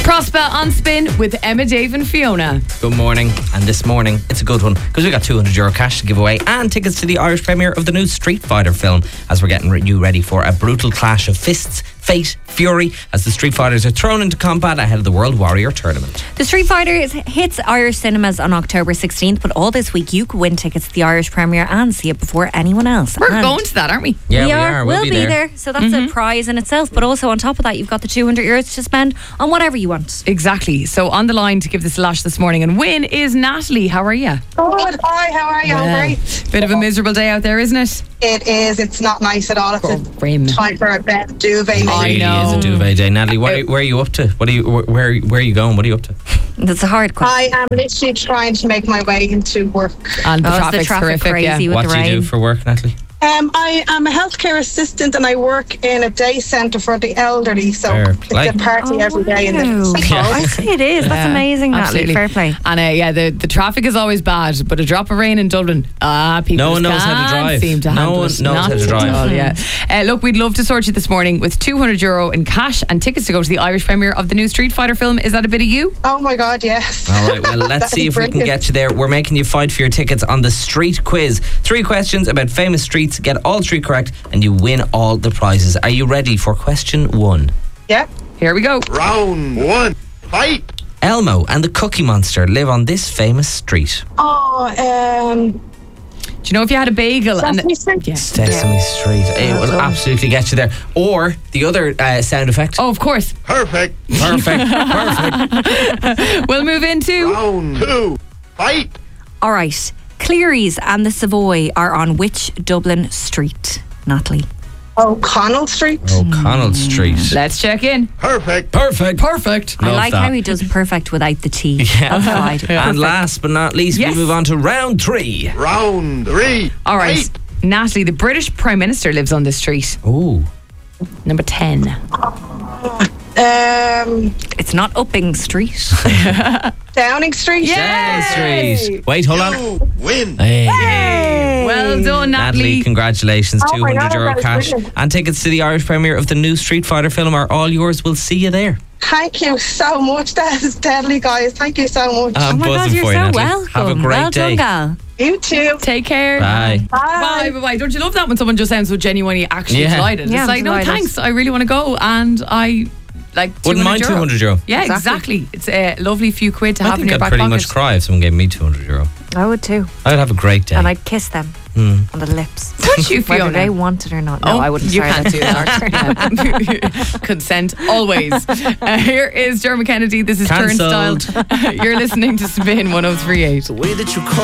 Prospect on Spin with Emma, Dave and Fiona. Good morning. And this morning, it's a good one because we got €200 cash to give away and tickets to the Irish premiere of the new Street Fighter film as we're getting you ready for a brutal clash of fists, fate, fury as the Street Fighters are thrown into combat ahead of the World Warrior Tournament. The Street Fighter hits Irish cinemas on October 16th, but all this week you could win tickets to the Irish premiere and see it before anyone else. We're going to that, aren't we? Yeah, we are. We'll be there. So that's a prize in itself. But also on top of that, you've got the €200 to spend on whatever you want. Exactly. So on the line to give this a lash this morning and win is Natalie. How are you? Good. Hi, how are you? I'm great. Bit of a miserable day out there, isn't it? It is. It's not nice at all. It's Grim. time for a bed duvet. I It really know. is a duvet day. Natalie, where are you up to? Where are you going? What are you up to? That's a hard question. I am literally trying to make my way into work. And the Oh, is the traffic's traffic horrific, crazy yeah. with What the do you do rain? for work, Natalie? I am a healthcare assistant and I work in a day centre for the elderly. So Fair it's play. a party every day. In Wow. the I see it is. That's amazing, Natalie. Absolutely. Fair play. And the traffic is always bad, but a drop of rain in Dublin, people No one knows how to can't drive. seem to No handle one it. knows Not how to drive. at all, yeah. Look, we'd love to sort you this morning with €200 in cash and tickets to go to the Irish premiere of the new Street Fighter film. Is that a bit of you? Oh my God, yes. All right, well, let's see if we can get you there. We're making you fight for your tickets on the Street Quiz. 3 questions about famous streets. Get all 3 correct and you win all the prizes. Are you ready for question 1? Yeah. Here we go. Round 1, fight! Elmo and the Cookie Monster live on this famous street. Oh, Do you know if you had a bagel Sesame Street? Yeah. Sesame Street. It will absolutely get you there. Or the other sound effect. Oh, of course. Perfect! Perfect. Perfect. We'll move into Round 2, fight! All right. Cleary's and the Savoy are on which Dublin street, Natalie? O'Connell Street. O'Connell Street. Let's check in. Perfect! Perfect. Perfect. I Love like that. how he does perfect without the T. Yeah. Outside. And last but not least, Yes. we move on to round 3. Round 3, All right. fight! Natalie, the British Prime Minister lives on this street. Ooh. Number 10. It's not Upping Street. Downing Street. Downing Street. Wait, hold on. You win! Hey. Well done, Natalie, Natalie. congratulations. Oh my God, €200 that was cash brilliant. and tickets to the Irish premiere of the new Street Fighter film are all yours. We'll see you there. Thank you so much. That is deadly, guys. Thank you so much. I'm Oh my God, buzzing you're for you, so Natalie. welcome. Have a great well day. done, gal. You too. Take care. Bye. Bye, bye. Don't you love that when someone just sounds so genuinely actually Yeah. delighted? Yeah, It's I'm like, no, delighted. thanks. I really want to go. And I like Wouldn't mind €200. Yeah, exactly. It's a lovely few quid to I have in think your I'd back pretty pocket. much cry if someone gave me €200. I would too. I'd have a great day. And I'd kiss them on the lips. Would you, Whether Fiona? they want it or not. No, I wouldn't. You Sorry, can't do that's that. Consent always. Here is Dermot Kennedy. This is Cancelled. Turnstile. You're listening to Spin 103.8. The way that you call